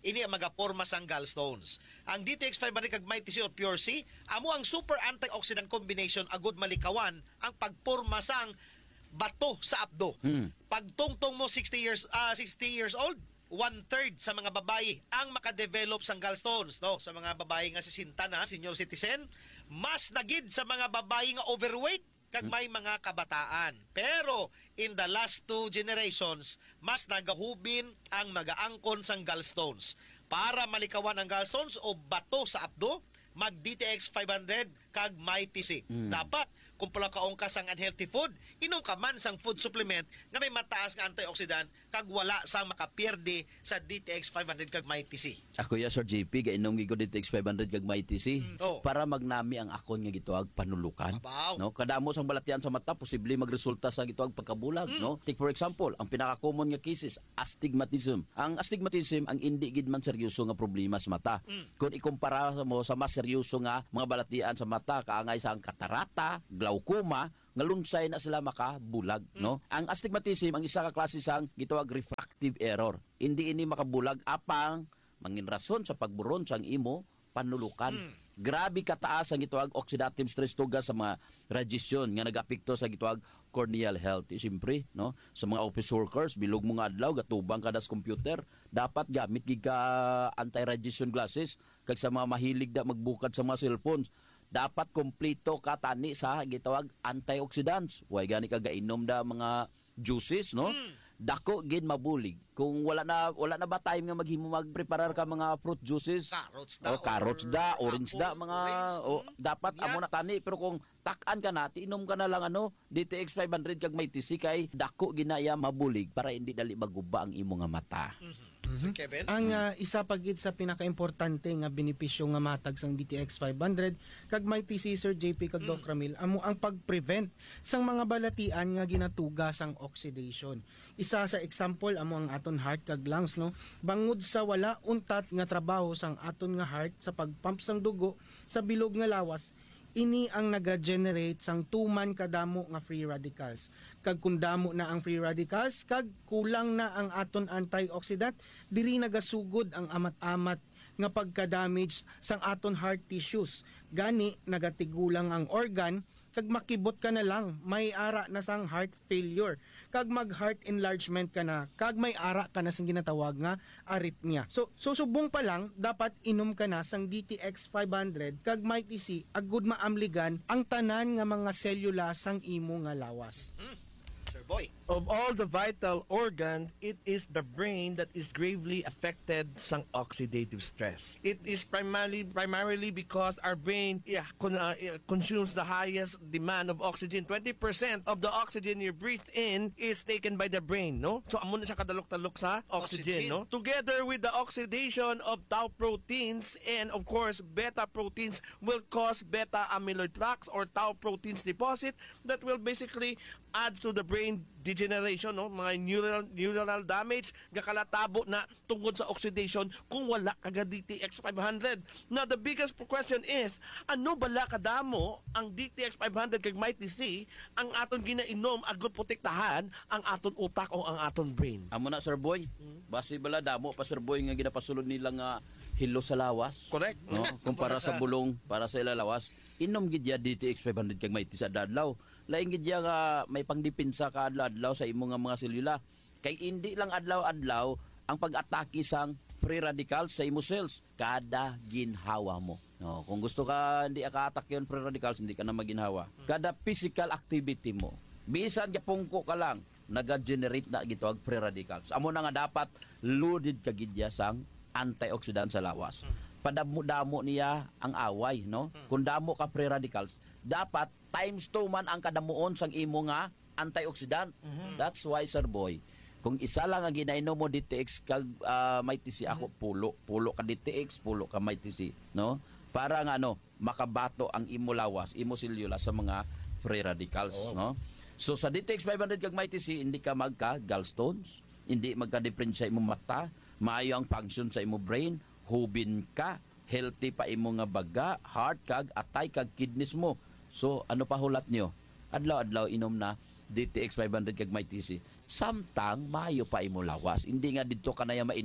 ini ang magaporma sang gallstones. Ang D T X five hundred kag Mighty C o Pure C, amo ang super antioxidant combination agud malikawan ang pagporma sang bato sa abdo. Hmm. Pagtungtong mo sixty years ah sixty years old, one-third sa mga babae ang makadevelop sang gallstones, no? Sa mga babae nga sisinta na, senior citizen, mas nagid sa mga babae nga overweight kag may mga kabataan. Pero in the last two generations, mas nagahubin ang magaangkon sang gallstones. Para malikawan ang gallstones o bato sa abdo, mag D T X five hundred kag Mighty C. Mm. Dapat kung pala kaong ka sang unhealthy food, inom ka man sang food supplement nga may mataas nga antioxidant kag wala sang makapierde sa D T X five hundred kag Mighty C. Ako ya Sir J P gainom gi ko D T X five hundred kag Mighty C Oh. para magnami ang akon nga gituag panulukan. Abaw. No, kadamo sang balatian sa mata posible magresulta sa gituag pagkabulag, no? Take for example, ang pinaka-common nga cases, astigmatism. Ang astigmatism ang indi gid man seryoso nga problema sa mata. Kung ikumpara mo sa mas seryoso nga mga balatian sa mata kaangay sa ang katarata, glaucoma, nga lunsay na sila makabulag, no? Ang astigmatism ang isa ka klase sang gitawag refractive error. Hindi ini makabulag apang mangin rason sa pagburon sang imo panulukan. Grabe kataas ang gitawag oxidative stress tuga sa mga radiation nga nagapekto sa gitawag corneal health. Eh, Siyempre, no? Sa mga office workers, bilog mo nga adlaw, gatubang ka das computer, dapat gamit gid ka anti-radiation glasses. Kag sa mga mahilig da magbukad sa mga cellphones, dapat kompleto ka tani sa gitawag antioxidants. Way gani ka gainom da mga juices, no? Mm. Dako gid mabulig. Kung wala na wala na ba time nga maghimo magpreparar ka mga fruit juices? Carrots da, o carrots da, orange da, mga orange, o, dapat amo na tani, pero kung tak-an ka na, inom ka na lang ano, D T X five hundred kag Mighty C kay dako ginaya mabulig para hindi dali maguba ang imo nga mata. Mm-hmm. Sir Kevin? Ang uh, isa pagid sa pinaka-importante nga benepisyo nga matag sang D T X five hundred kag Mighty C Sir J P kag Mm. Doc Ramil amo ang pag-prevent sang mga balatian nga ginatuga sang oxidation. Isa sa example amo ang aton heart kag lungs, no. Bangod sa wala untat nga trabaho sang aton nga heart sa pagpump sang dugo sa bilog nga lawas, ini ang naga-generate sang tuman kadamo nga free radicals. Kag kung damo na ang free radicals, kag kulang na ang aton antioxidant, diri nagasugod ang amat-amat nga pagka-damage sang aton heart tissues. Gani nagatigulang ang organ, kag makibot ka na lang, may ara na sang heart failure. Kag mag-heart enlargement ka na, kag may ara ka na sang ginatawag nga arrhythmia. So, susubong pa lang, dapat inom ka na sang D T X five hundred kag Mighty C agud maamligan ang tanan nga mga selula sang imo nga lawas. Mm. Sir Boy. Of all the vital organs, it is the brain that is gravely affected sang oxidative stress. It is primarily primarily because our brain yeah, con- uh, consumes the highest demand of oxygen. twenty percent of the oxygen you breathe in is taken by the brain, no? So amo na siya kadalok-talok sa oxygen, Oxygen. no? Together with the oxidation of tau proteins and of course beta proteins will cause beta amyloid plaques or tau proteins deposit that will basically add to the brain degeneration, no? Mga neural neural damage nga kalatabo na tungod sa oxidation kung wala kaga D T X five hundred. Now the biggest question is, ano bala kadamo ang D T X five hundred kag Mighty C ang aton ginainom agud protektahan ang aton utak o ang aton brain? Amo na Sir Boy. Basi bala damo pa Sir Boy nga ginapasulod nila nga hilo sa lawas. Correct. No? Kumpara sa bulong para sa ilalawas. Inom gid ya D T X five hundred kag Mighty sa adlaw. Laing gid ya nga may pangdipinsa ka adlaw sa imo nga mga selula. Kay indi lang adlaw-adlaw ang pag-atake sang free radicals sa imo cells kada ginhawa mo. No, kung gusto ka hindi ka attack yon free radicals, hindi ka na maginhawa. Kada physical activity mo, bisan gapungko ka lang, naga-generate na gitawag free radicals. Amo na nga dapat loaded ka gid ya sang antioxidant sa lawas. Padamo-damo niya ang away, no? Kung damo ka free radicals, dapat times two man ang kadamuon sang imo nga antioxidant. Mm-hmm. That's why Sir Boy, kung isa lang ang ginainom mo D T X kag uh, Mighty C, ako pulo, pulo ka D T X, pulo ka Mighty C, no? Para nga ano, makabato ang imo lawas, imo selula sa mga free radicals, oh. no? So sa D T X five hundred kag Mighty C, hindi ka magka gallstones, hindi magka-difference sa imo mata, maayo ang function sa imo brain, hubin ka, healthy pa imo nga baga, heart kag atay kag kidneys mo. So ano pa hulat nyo? Adlaw-adlaw inom na D T X five hundred kag Mighty C. Samtang maayo pa imo lawas. Hindi nga didto ka na ya mainom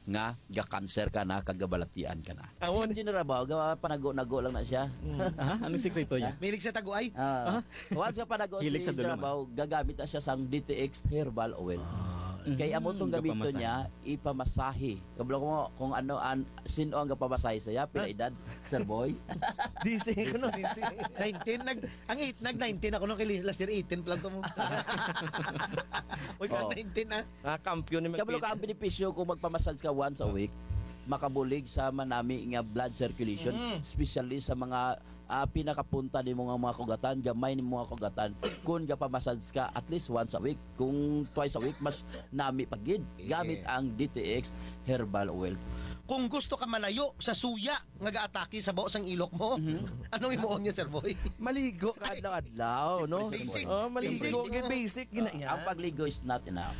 nga ga-cancer ka na, kagabalatian ka na. Awon. Si Engineer Rabaw, gawa panago-nago lang na siya. Ah, ano sikreto niya? Milig sa taguay. Ah, once ka panago si Hilig sa Engineer dalaman. Rabaw, gagamit na siya sang D T X herbal oil. Kaya amo tong Mm, gamito gapamasahe. niya, ipamasahe. Kabalo ko kung ano, an, sino ang gapamasahe saya, pinaedad, Sir Boy. D C ko no, D C. nineteen, nag, ang eight, nag nineteen ako nung kay last year, eighteen pa lang to mo. Uy, ka Oo. nineteen ah. Ah, kampiyon ni Kabalo ka Magpitch. ang benepisyo kung magpamassage ka once a week, makabulig sa manami nga blood circulation, Mm. especially sa mga ah, pinakapunta ni mga mga kugatan, gamay ni mga kugatan. Kung gapamassage ka at least once a week, kung twice a week, mas nami pagid. Gamit ang D T X herbal oil. Kung gusto ka malayo sa suya nga gaatake sa buo sang ilok mo, anong imuon niya, Sir Boy? Maligo ka adlaw-adlaw, no? Basic. Oh, maligo, Basic. basic gina yan. Ang pagligo is not enough.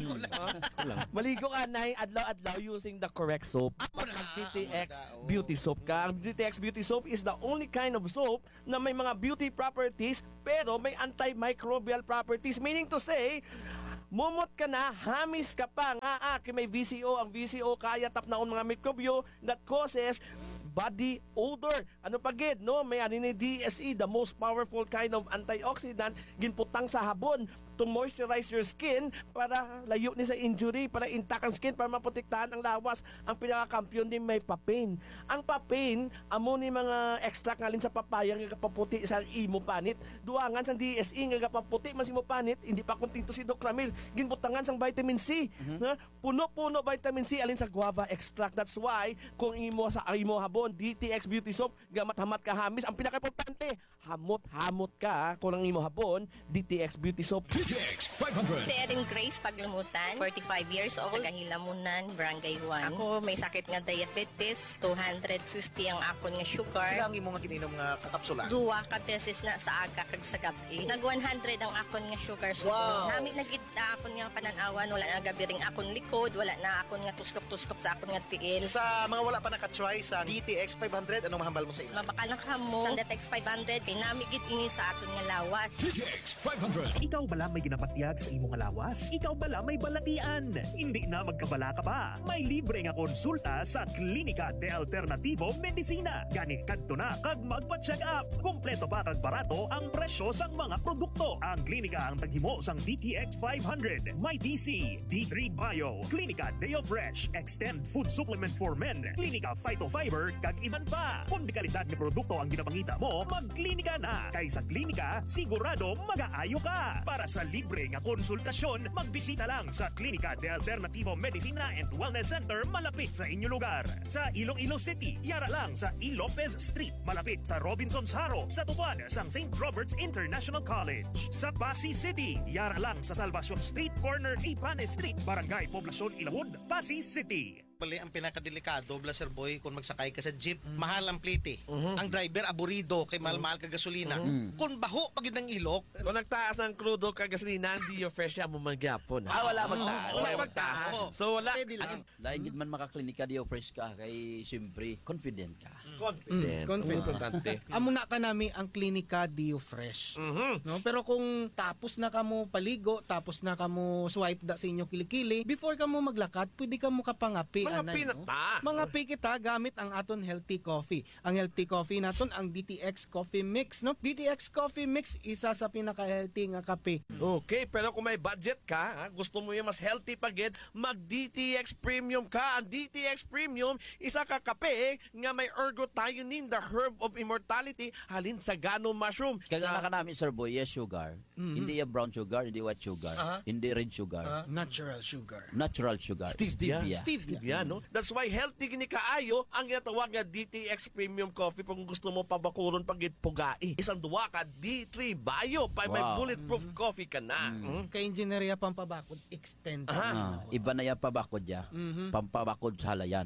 Maligo ka na adlaw-adlaw using the correct soap. Pag D T X Beauty Soap ka. Ang D T X Beauty Soap is the only kind of soap na may mga beauty properties pero may antimicrobial properties. Meaning to say, mumot ka na, hamis ka pa. Nga, ah, may V C O. Ang V C O kaya tap na mga mikrobyo that causes body odor. Ano pa gid, no? May ano ni D S E, the most powerful kind of antioxidant, ginputang sa habon to moisturize your skin para layo ni sa injury, para intact ang skin, para maprotektahan ang lawas. Ang pinakakampiyon din may papain. Ang papain, amo ni mga extract ngalin sa papaya nga kapaputi sa imo panit. Duangan sa D S E nga kapaputi man si mo panit, hindi pa kuntinto si Doc Ramil. Ginbutangan sang vitamin C. Na puno-puno vitamin C alin sa guava extract. That's why kung imo sa imo habon D T X Beauty Soap, gamat-hamat ka hamis, ang pinaka-importante, hamot-hamot ka kung ang imo habon D T X Beauty Soap. D T X five hundred. Si Erin Grace Paglamutan, forty-five years old, Tagahilamunan, Barangay one. Ako may sakit nga diabetes, two hundred fifty ang akon nga sugar. Ilang imo nga gininom nga kakapsula? Duwa ka beses na sa aga kag sa gabi. Nag one hundred ang akon nga sugar. So, Wow. Nami nagid na akon nga pananawan, wala na gabi ring akon likod, wala na akon nga tuskop-tuskop sa akon nga tiil. Sa mga wala pa nakatry sa D T X five hundred, anong mahambal mo sa ila? Mabakal na kamo. Sa D T X five hundred, pinamigid ini sa aton nga lawas. D T X five hundred. Ikaw bala may ginapatyag sa imong lawas? Ikaw bala may balatian? Hindi na magkabala ka pa. May libre nga konsulta sa Klinika de Alternativo Medicina. Gani kadto na kag magpa-check up. Kompleto pa kag barato ang presyo sang mga produkto. Ang klinika ang taghimo sang D T X five hundred. May D C, D three Bio, Klinika Deo Fresh, Extend Food Supplement for Men, Klinika Phytofiber, kag iban pa. Kung di kalidad ni produkto ang ginapangita mo, magklinika na. Kay sa klinika, sigurado mag-aayo ka. Para sa libre nga konsultasyon, magbisita lang sa Klinika de Alternativo Medicina and Wellness Center malapit sa inyong lugar. Sa Iloilo City, yara lang sa E. Lopez Street, malapit sa Robinson's Haro, sa tupad sang Saint Robert's International College. Sa Pasig City, yara lang sa Salvacion Street, corner Ipane Street, Barangay Poblacion Ilawod, Pasig City. Pali ang pinakadelikado, Blaser Boy, kung magsakay ka sa jeep, mahal ang plite. Ang driver aburido kay mahal-mahal ka gasolina. Kung baho pagid ng ilok, Kung nagtaas ng crudo kag gasolina, hindi yung fresh mo magyapon. Ah, wala magtaas. Wala magtaas. So wala. steady lang. Lain gid man makaklinika di fresh ka kay siyempre confident ka. Confident. Mm, confident. Importante. Amo na ka nami ang klinika Dio Fresh. Mhm. No, pero kung tapos na kamo paligo, tapos na kamo swipe da sa inyo kilikili, before kamo maglakad, pwede kamo kapangapi Mga anay, pinata. no? Mga pi kita gamit ang aton healthy coffee. Ang healthy coffee naton ang D T X Coffee Mix, no? D T X Coffee Mix isa sa pinaka-healthy nga kape. Okay, pero kung may budget ka, ha, gusto mo yung mas healthy pagid, mag-D T X Premium ka. Ang D T X Premium, isa ka kape nga may ergothioneine, the herb of immortality, halin sa gano mushroom. Kaya na ka namin, Sir Boy, yes sugar. Hindi yung brown sugar, hindi white sugar, Aha. hindi red sugar. Natural sugar. Natural sugar. Stevia. Stevia. Stevia, no? That's why healthy gini kaayo ang ginatawag nga D T X Premium Coffee kung gusto mo pabakuron pagid pugai. Isang duwa ka D three Bio, pa may Wow. bulletproof coffee ka na. Mm. Kay engineeria pampabakod, extend. Ah, iba na yung pabakod ya. Mhm. Pampabakod sa halayan.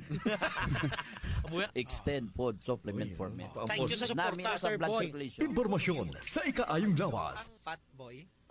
Extend food supplement for men. Thank you sa suporta, Nami na sa Sir blood Boy. circulation. Impormasyon sa ikaayong lawas. Fat Boy, Aha.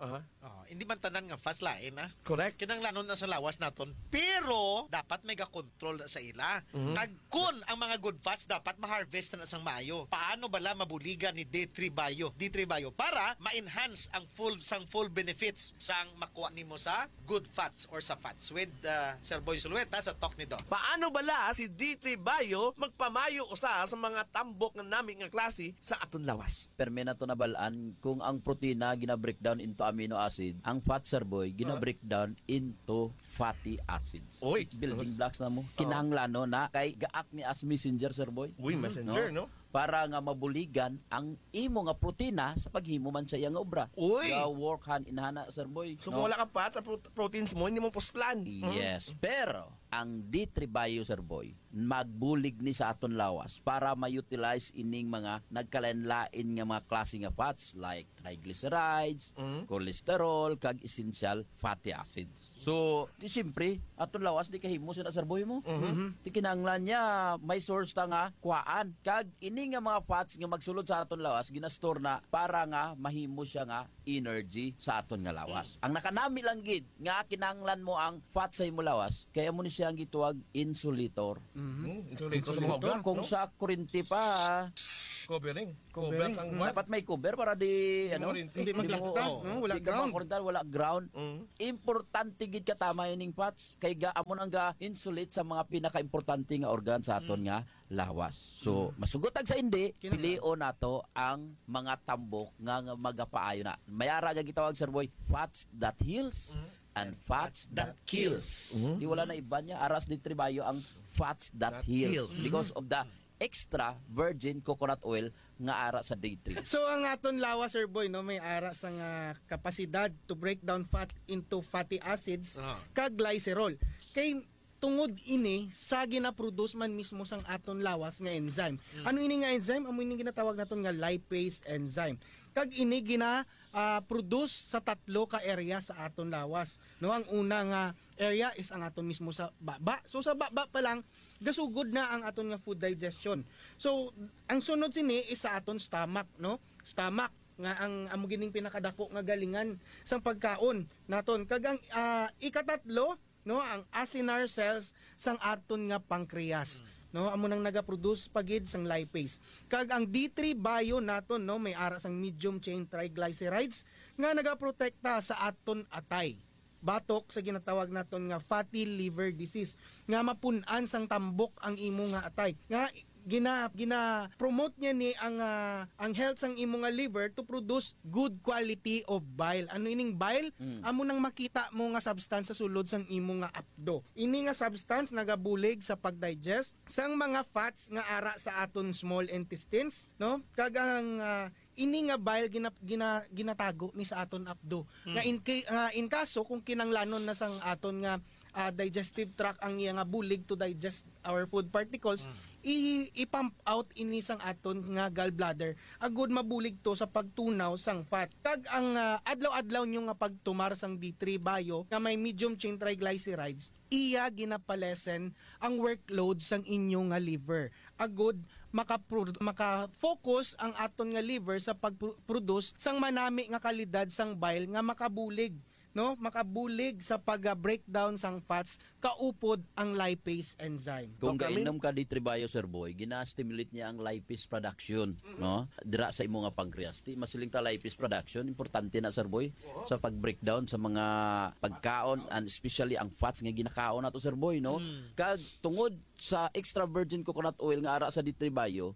Oh, hindi man tanan nga fats lain ah. Correct. Kinanglanon na sa lawas naton. Pero dapat may ga-control sa ila. Mhm. Kag kun ang mga good fats dapat ma-harvest na sang maayo. Paano bala mabuligan ni D three Bio? D three Bio para ma-enhance ang full sang full benefits sang makuha nimo sa good fats or sa fats with uh, Sir Boy Sulueta sa talk ni Doc. Paano bala si D three Bio magpamayo usa sa mga tambok nga nami nga klase sa aton lawas? Perme na to nabalaan kung ang protina gina-breakdown into amino acid, ang fat, Sir Boy, gina-breakdown into fatty acids. Oy, building blocks na mo. Kinahanglan no na kay gaak ni as messenger, Sir Boy. Uy, messenger, no? Para nga mabuligan ang imo nga protina sa paghimo man sa iyang obra. Uy! Ga work hand in hand, Sir Boy. So kung wala ka fat sa pro- proteins mo, hindi mo puslan. Yes, pero ang D three Bio, Sir Boy, magbulig ni sa aton lawas para ma-utilize ining mga nagkalain-lain nga mga klase nga fats like triglycerides, Mm. cholesterol, kag essential fatty acids. So, di siyempre, aton lawas di kahimo sila, Sir Boy mo. Mhm. Di kinahanglan niya may source ta nga kuhaan. Kag ini nga mga fats nga magsulod sa aton lawas ginastore na para nga mahimo siya nga energy sa aton nga lawas. Ang nakanami lang gid nga kinahanglan mo ang fats sa imo lawas kaya mo ni siya ang gituwag insulator. Mm, insulator sa mga obra, Kung no? sa kurinti pa, Covering. Covering. Cover sang Mm. dapat may cover para di ano, Hindi Hindi maglakta, mo- no? Wala di ka ground. makordan, wala ground. Mm. Importante gid ka tama ining fats kay ga amon ang ga insulate sa mga pinaka-importante nga organ sa aton nga lawas. So, masugotag sa hindi, Kinahanglan. pilion nato ang mga tambok nga, nga magapaayo na. Mayara nga gitawag, Sir Boy, fats that heals and fats that kills. Mhm. Di wala na iba niya. Aras di tribayo ang fats that, That heals. heals. Because of the extra virgin coconut oil nga ara sa day three. So ang aton lawas, Sir Boy, no, may ara sa nga kapasidad to break down fat into fatty acids Ah. kag glycerol. Kay tungod ini sa gina-produce man mismo sang aton lawas nga enzyme. Ano ini nga enzyme? Amo ini ginatawag naton nga lipase enzyme. Kag ini gina ah, produce sa tatlo ka area sa aton lawas. No, ang una nga area is ang aton mismo sa baba. So sa baba pa lang gasugod na ang aton nga food digestion. So ang sunod sini is sa aton stomach, no? Stomach nga ang amo gining pinakadako nga galingan sang pagkaon naton. Kag ang ah, ikatatlo, no, ang acinar cells sang aton nga pancreas. No, amo nang naga-produce pagid sang lipase. Kag ang D three Bio naton, no, may ara sang medium chain triglycerides nga nagaprotekta sa aton atay. Batok sa ginatawag naton nga fatty liver disease nga mapun-an sang tambok ang imo nga atay. Nga gina gina promote niya ni ang ah, ang health sang imo nga liver to produce good quality of bile. Ano ining bile? Mm. Amo nang makita mo nga substance sa sulod sang imo nga apdo. Ini nga substance nagabulig sa pagdigest sang mga fats nga ara sa aton small intestines, no? Kag ang ah, ini nga bile gina, gina, ginatago ni sa aton apdo. Nga in, ca- nga in kaso kung kinanglanon na sang aton nga ah, digestive tract ang iya nga bulig to digest our food particles, i- i-pump out ini sang aton nga gallbladder agud mabulig to sa pagtunaw sang fat. Kag ang ah, adlaw-adlaw nyo nga pagtumar sang D three Bio nga may medium chain triglycerides, iya ginapalesen ang workload sang inyo nga liver. Agud makapro- maka-focus ang aton nga liver sa pag-produce sang manami nga kalidad sang bile nga makabulig, no, makabulig sa pag-breakdown sang fats kaupod ang lipase enzyme. Kung Okay, gainom ka di tribayo, Sir Boy, gina-stimulate niya ang lipase production, no? Dira sa imo nga pancreas. Di masiling ta lipase production, importante na, Sir Boy, sa pag-breakdown sa mga pagkaon and especially ang fats nga ginakaon nato, Sir Boy, no? Kag tungod sa extra virgin coconut oil nga ara sa di tribayo,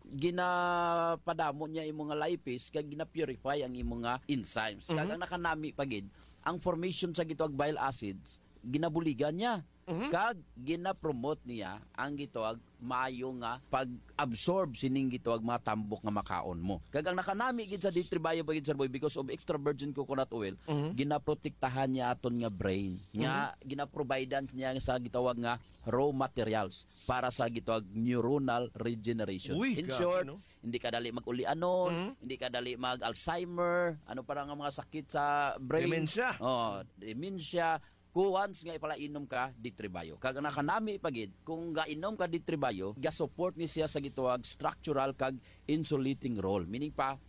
ginapadamo niya imo nga lipase kag gina-purify ang imo nga enzymes. Kag ang nakanami pagid ang formation sa gitawag bile acids ginabuligan niya. Mhm. Kag gina-promote niya ang gitawag maayo nga pag-absorb sining gitawag mga tambok nga makaon mo. Kag ang nakanami gid sa D three Bio pagid, Sir Boy, because of extra virgin coconut oil, Mhm. ginaprotektahan niya aton nga brain. Nga gina-providean niya sa gitawag nga raw materials para sa gitawag neuronal regeneration. Uy, In grabe, short, no? hindi ka dali mag-ulianon, Mhm. hindi ka dali mag-Alzheimer, ano pa nga mga sakit sa brain. Dementia. Oh, dementia. Kung once nga ipalainom ka, D three Bio. Kag nakanami pagid, kung gainom ka D three Bio, ga-support ni siya sa gituwag structural kag insulating role. Meaning pa,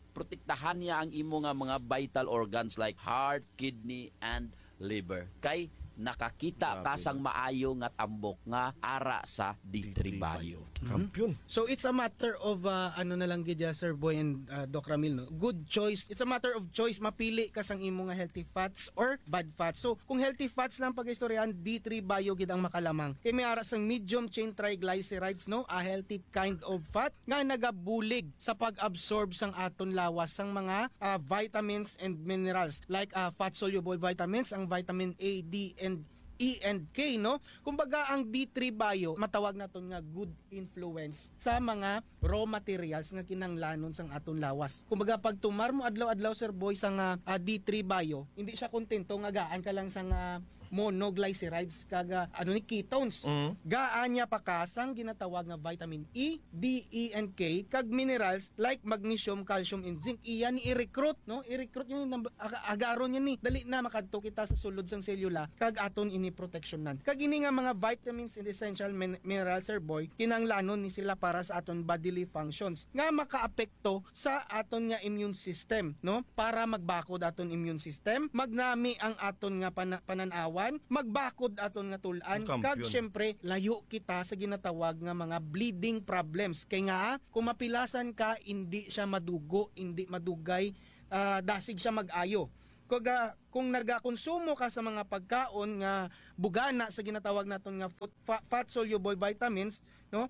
protektahan niya ang imo nga mga vital organs like heart, kidney, and liver. Kay nakakita ka sang maayo nga tambok nga ara sa D three Bio. Kampiyon. So it's a matter of uh, ano na lang gidya Sir Boy and uh, Doc Ramil, no? Good choice. It's a matter of choice, mapili ka sang imo nga healthy fats or bad fats. So kung healthy fats lang pag-istoryahan, D three Bio gid ang makalamang. Kay may ara sang medium chain triglycerides, no, a healthy kind of fat nga nagabulig sa pag-absorb sang aton lawas sang mga uh, vitamins and minerals like uh, fat soluble vitamins, ang vitamin A, D, and E and K, no? Kumbaga ang D three Bio matawag naton nga good influence sa mga raw materials nga kinahanglanon sang aton lawas. Kumbaga pag tumar mo adlaw-adlaw Sir Boy sang uh, D three Bio, hindi siya kontento nga gaan ka lang sang uh, monoglycerides kaga ano ni ketones. Mm. Gaan niya pa kasang ginatawag nga vitamin E, D, E and K kag minerals like magnesium, calcium and zinc. Iyan ni i-recruit, no? I-recruit niya ni agaron niya ni dali na makadto kita sa sulod sang selula kag aton ini proteksyonan. Kag ini nga mga vitamins and essential min- minerals Sir Boy kinahanglanon ni sila para sa aton bodily functions nga makaapekto sa aton nga immune system, no? Para magbakod aton immune system, magnami ang aton nga pana- pananaw magbakod aton nga tulan kag syempre layo kita sa ginatawag nga mga bleeding problems kay nga kung mapilasan ka hindi siya madugo, hindi madugay, uh, dasig siya mag-ayo. Kung, uh, kung nagakonsumo ka sa mga pagkaon nga bugana sa ginatawag naton nga fat, fat soluble vitamins, no,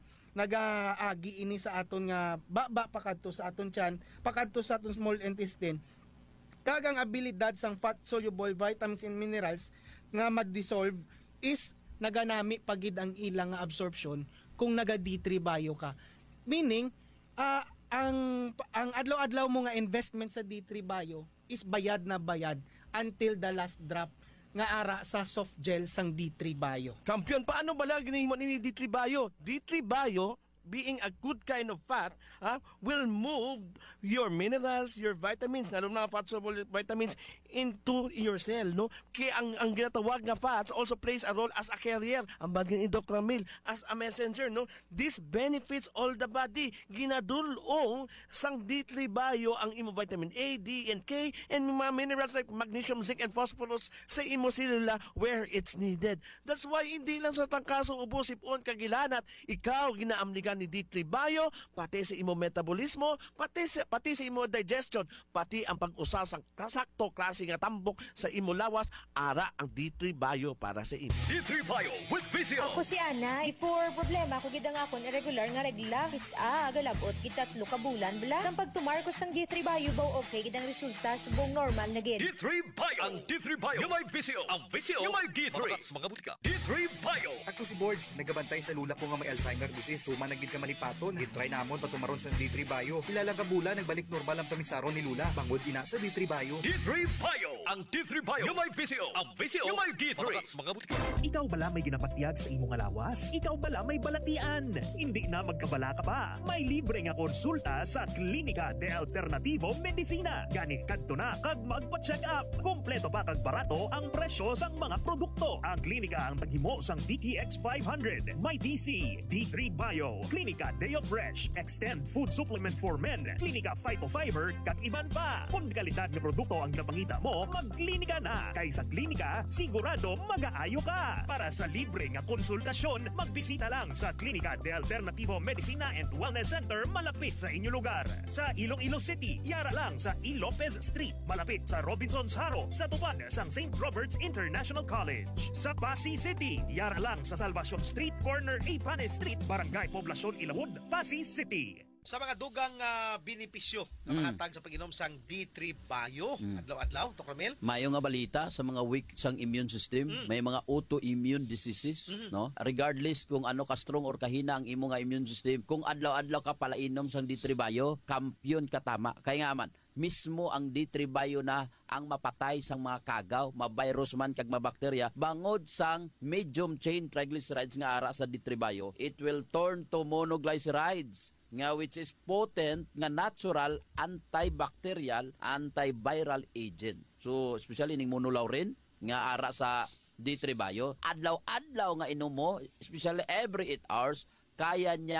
nagaagi ini sa aton nga baba pakadto sa aton tiyan, pakadto sa aton small intestine. Kagang abilidad sang fat soluble vitamins and minerals nga mag-dissolve is naganami pagid ang ilang nga absorption kung naga D three Bio ka. Meaning, uh, ang ang adlaw-adlaw mo nga investment sa D three Bio is bayad na bayad until the last drop nga ara sa soft gel sang D three Bio. Kampiyon, paano bala ginahimo ni D three Bio? D three Bio, being a good kind of fat, uh, will move your minerals, your vitamins, lalo na fat soluble vitamins into your cell, no? Kaya ang ang ginatawag nga fats also plays a role as a carrier, ang bagay ni Doctor Ramil, as a messenger, no? This benefits all the body. Ginadulong sang D three Bio ang imo vitamin A, D, and K, and mga minerals like magnesium, zinc, and phosphorus sa imo selula where it's needed. That's why hindi lang sa tangkaso ubo sipon kagilanat, ikaw ginaamligan ni D three Bio, pati sa imo metabolismo, pati sa, pati sa imo digestion, pati ang pag-usa sang kasakto klase nga tambok sa imo lawas, ara ang D three Bio para sa imo. D three Bio with Visio. Ako si Ana, before problema ko gidang akon irregular nga regla, isa agalagot gitatlo ka bulan bala. Sang pagtumar ko sang D three Bio ba okay gidang resulta subong normal na gid. D three Bio. Ang D three Bio yung may Visio. Ang Visio yung may D three. Mga, mga butika. D three Bio. Ako si Borge, nagabantay sa lula ko nga may Alzheimer disease. Tuma nagid ka manipaton, gitry namon patumaron sa D three Bio. Ilalang kabula nagbalik normal ang pamisaron ni Lula. Bangod ina sa D three Bio. D three Bio. Ang D three Bio yung may Visio. Ang Visio yung may D three. Mga, mga butika. Ikaw bala may ginapatyag sa imong lawas? Ikaw bala may balatian? Hindi na magkabala ka pa. May libre nga konsulta sa Klinika de Alternativo Medicina. Gani kadto na kag magpa-check up. Kompleto pa kag barato ang presyo sang mga produkto. Ang klinika ang taghimo sang D T X five hundred, may D C, D three Bio, Klinika Deo Fresh, Extend Food Supplement for Men, Klinika Phytofiber, kag iban pa. Kung kalidad ng produkto ang napangita mo, magklinika na. Kay sa klinika, sigurado mag-aayo ka. Para sa libre nga konsultasyon, magbisita lang sa Klinika de Alternativo Medicina and Wellness Center malapit sa inyong lugar. Sa Iloilo City, yara lang sa E. Lopez Street, malapit sa Robinson's Haro, sa tupad sang Saint Robert's International College. Sa Pasig City, yara lang sa Salvacion Street, corner Ipane Street, Barangay Poblacion Ilawod, Pasig City. Sa mga dugang uh, benepisyo na Mm. mga tag sa pag-inom sang D three Bio, Mm. adlaw-adlaw, Doctor Ramil. Mayo nga balita sa mga weak sang immune system, Mm. may mga autoimmune diseases, Mhm. no? Regardless kung ano ka strong or kahina ang imo nga immune system, kung adlaw-adlaw ka pala inom sang D three Bio, kampiyon ka tama. Kaya nga man, mismo ang D three Bio na ang mapatay sang mga kagaw, ma-virus man kag mabakterya, bangod sang medium chain triglycerides nga ara sa D three Bio, it will turn to monoglycerides nga which is potent nga natural antibacterial antiviral agent. So especially ning monolaurin nga ara sa D three Bio, adlaw-adlaw nga inom mo, especially every eight hours, kaya niya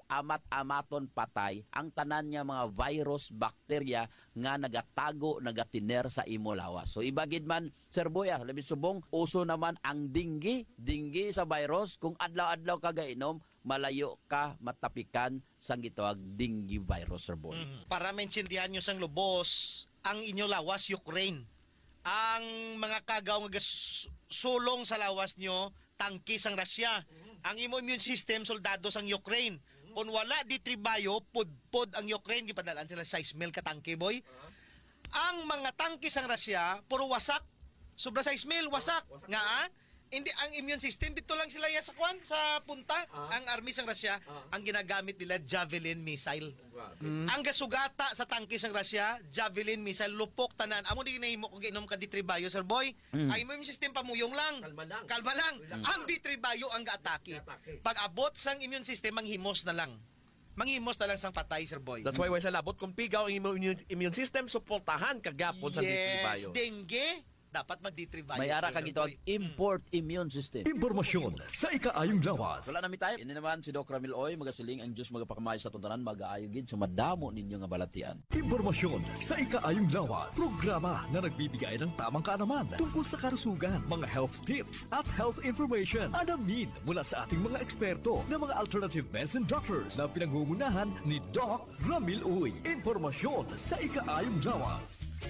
amat-amaton patay ang tanan nga mga virus, bakterya nga nagatago, nagatiner sa imo lawas. So ibagid man, Sir Boy, ah, labi subong, uso naman ang dinggi, dinggi sa virus. Kung adlaw-adlaw ka gainom, malayo ka matapikan sang gitawag dinggi virus, Sir Boy. Mm. Para maintindihan nyo sang lubos, ang inyo lawas, Ukraine. Ang mga kagaw nga gas- sulong sa lawas nyo, tangki sang Russia. Ang imo immune system, soldado sang Ukraine. Kung wala di tribayo, pud-pud ang Ukraine, gipadalaan sila size mil ka tangke, boy. Ang mga tangke sang Russia, puro wasak. Sobra size mil, wasak. Nga, ah? Hindi, ang immune system, dito lang sila ya sa kwan, sa punta. Ang army sang Russia, ang ginagamit nila, Javelin missile. Mm. Ang gasugata sa tangke sang Russia, Javelin missile, lupok tanan. Amo di ginahimo kung ginom ka di tribayo, Sir Boy. Mm. Ang immune system pamuyong lang. Kalma lang. Kalma lang. Ang di tribayo ang gaatake. Pag abot sang immune system, manghimos na lang. Manghimos na lang sang patay, Sir Boy. That's why why sa labot kung pigaw ang immune, immune system suportahan kagapon sa Yes, ditibayo. dengue, dapat mag-D three virus. May ara ka gitawag import immune system. Impormasyon sa ikaayong lawas. Wala na mi tayo. Ini naman si Doc Ramil Oy, magasiling ang Diyos magapakamay sa tuntanan, mag-aayogin, sumadamo ninyo nga balatian. Impormasyon sa ikaayong lawas. Programa na nagbibigay ng tamang kaalaman tungkol sa karusugan, mga health tips at health information. Alamin mula sa ating mga eksperto na mga alternative medicine doctors na pinangungunahan ni Doc Ramil Uy. Impormasyon sa ikaayong lawas.